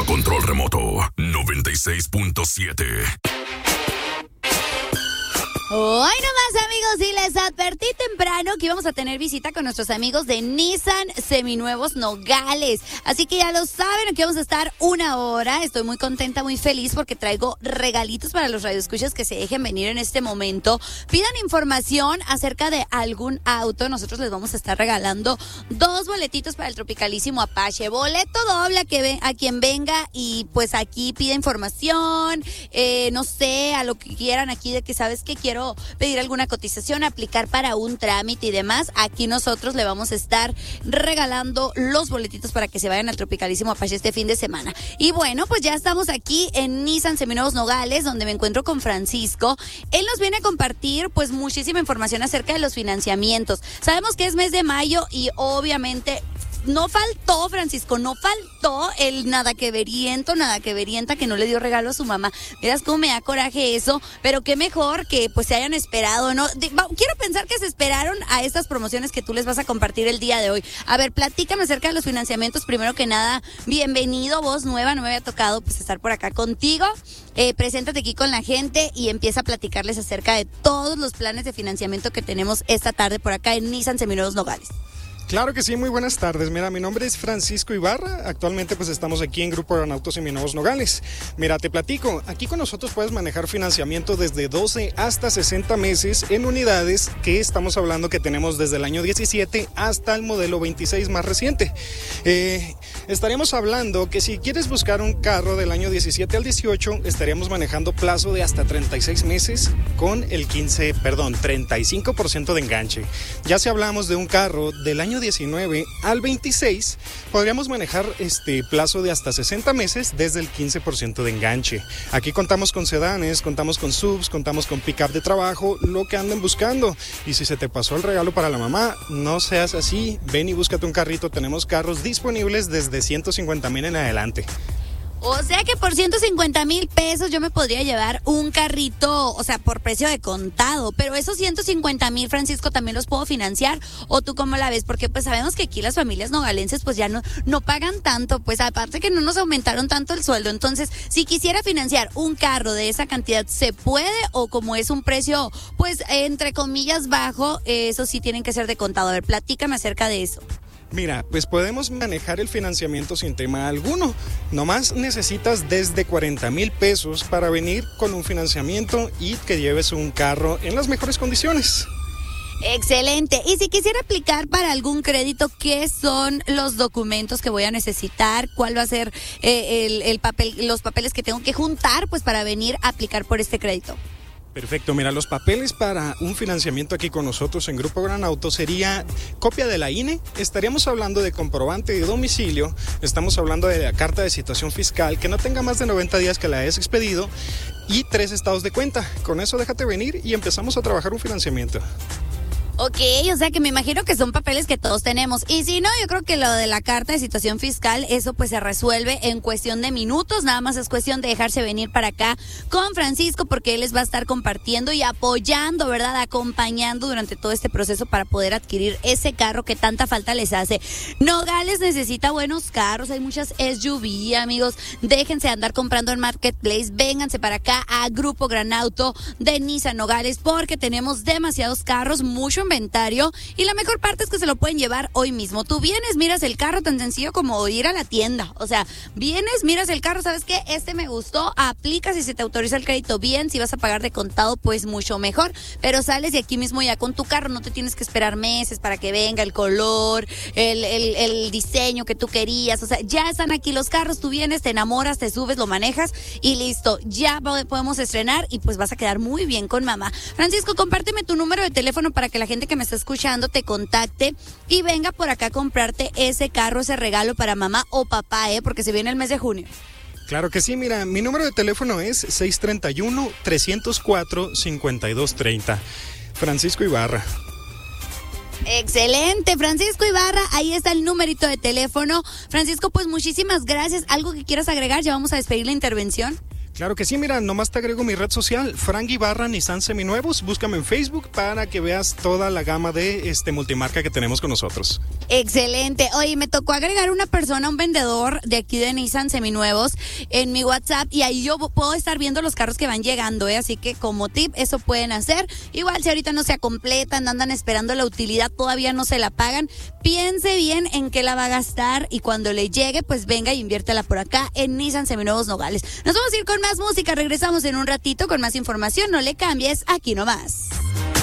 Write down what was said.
a control remoto 96.7. Hoy nomás, amigos, y les advertí temprano que íbamos a tener visita con nuestros amigos de Nissan Seminuevos Nogales. Así que ya lo saben, aquí vamos a estar una hora. Estoy muy contenta, muy feliz porque traigo regalitos para los radioescuchas que se dejen venir en este momento. Pidan información acerca de algún auto. Nosotros les vamos a estar regalando 2 boletitos para el Tropicalísimo Apache. Boleto doble a quien venga y pues aquí pida información, no sé, a lo que quieran aquí de que sabes que quiero pedir alguna cotización, aplicar para un trámite y demás. Aquí nosotros le vamos a estar regalando los boletitos para que se vayan al Tropicalísimo Apache este fin de semana. Y bueno, pues ya estamos aquí en Nissan Seminuevos Nogales, donde me encuentro con Francisco. Él nos viene a compartir pues muchísima información acerca de los financiamientos. Sabemos que es mes de mayo y obviamente no faltó, Francisco, no faltó el nada que verienta que no le dio regalo a su mamá. Miras cómo me da coraje eso, pero qué mejor que pues se hayan esperado, ¿no? Quiero pensar que se esperaron a estas promociones que tú les vas a compartir el día de hoy. A ver, platícame acerca de los financiamientos. Primero que nada, bienvenido, voz nueva, no me había tocado pues estar por acá contigo. Preséntate aquí con la gente y empieza a platicarles acerca de todos los planes de financiamiento que tenemos esta tarde por acá en Nissan Seminuevos Nogales. Claro que sí, muy buenas tardes. Mira, mi nombre es Francisco Ibarra. Actualmente pues estamos aquí en Grupo Granauto Seminuevos Nogales. Mira, te platico, aquí con nosotros puedes manejar financiamiento desde 12 hasta 60 meses en unidades que estamos hablando que tenemos desde el año 17 hasta el modelo 26 más reciente. Estaríamos hablando que si quieres buscar un carro del año 17 al 18, estaríamos manejando plazo de hasta 36 meses con el 35% de enganche. Ya si hablamos de un carro del año 19 al 26, podríamos manejar plazo de hasta 60 meses desde el 15% de enganche. Aquí contamos con sedanes, contamos con subs, contamos con pick-up de trabajo, lo que anden buscando. Y si se te pasó el regalo para la mamá, no seas así, ven y búscate un carrito. Tenemos carros disponibles desde 150,000 en adelante. O sea que por 150,000 pesos yo me podría llevar un carrito, o sea, por precio de contado. Pero esos 150,000, Francisco, ¿también los puedo financiar? ¿O tú cómo la ves? Porque pues sabemos que aquí las familias nogalenses pues ya no pagan tanto. Pues aparte que no nos aumentaron tanto el sueldo. Entonces, si quisiera financiar un carro de esa cantidad, ¿se puede? O como es un precio, pues, entre comillas, bajo, eso sí tienen que ser de contado. A ver, platícame acerca de eso. Mira, pues podemos manejar el financiamiento sin tema alguno. Nomás necesitas desde 40,000 pesos para venir con un financiamiento y que lleves un carro en las mejores condiciones. Excelente. Y si quisiera aplicar para algún crédito, ¿qué son los documentos que voy a necesitar? ¿Cuál va a ser los papeles que tengo que juntar pues para venir a aplicar por este crédito? Perfecto, mira, los papeles para un financiamiento aquí con nosotros en Grupo Granauto sería copia de la INE, estaríamos hablando de comprobante de domicilio, estamos hablando de la carta de situación fiscal que no tenga más de 90 días que la hayas expedido y 3 estados de cuenta. Con eso déjate venir y empezamos a trabajar un financiamiento. Ok, o sea que me imagino que son papeles que todos tenemos. Y si no, yo creo que lo de la carta de situación fiscal, eso pues se resuelve en cuestión de minutos. Nada más es cuestión de dejarse venir para acá con Francisco porque él les va a estar compartiendo y apoyando, ¿verdad? Acompañando durante todo este proceso para poder adquirir ese carro que tanta falta les hace. Nogales necesita buenos carros, hay muchas SUV, amigos. Déjense andar comprando en Marketplace, vénganse para acá a Grupo Granauto de Nissan Nogales porque tenemos demasiados carros, mucho inventario y la mejor parte es que se lo pueden llevar hoy mismo. Tú vienes, miras el carro tan sencillo como ir a la tienda, o sea, vienes, miras el carro, ¿sabes qué? Me gustó, aplicas y se te autoriza el crédito bien, si vas a pagar de contado pues mucho mejor, pero sales de aquí mismo ya con tu carro, no te tienes que esperar meses para que venga el color, el diseño que tú querías, o sea, ya están aquí los carros, tú vienes, te enamoras, te subes, lo manejas y listo, ya podemos estrenar y pues vas a quedar muy bien con mamá. Francisco, compárteme tu número de teléfono para que la gente que me está escuchando te contacte y venga por acá a comprarte ese carro, ese regalo para mamá o papá, porque se viene el mes de junio. Claro que sí, mira, mi número de teléfono es 631-304-5230. Francisco Ibarra. Excelente, Francisco Ibarra, ahí está el numerito de teléfono. Francisco, pues muchísimas gracias. ¿Algo que quieras agregar? Ya vamos a despedir la intervención. Claro que sí, mira, nomás te agrego mi red social, Frank Ibarra Nissan Seminuevos. Búscame en Facebook para que veas toda la gama de multimarca que tenemos con nosotros. Excelente. Oye, me tocó agregar una persona, un vendedor de aquí de Nissan Seminuevos en mi WhatsApp y ahí yo puedo estar viendo los carros que van llegando, así que como tip eso pueden hacer. Igual si ahorita no se completan, andan esperando la utilidad, todavía no se la pagan, piense bien en qué la va a gastar y cuando le llegue pues venga y inviértela por acá en Nissan Seminuevos Nogales. Nos vamos a ir con más música, regresamos en un ratito con más información, no le cambies, aquí nomás.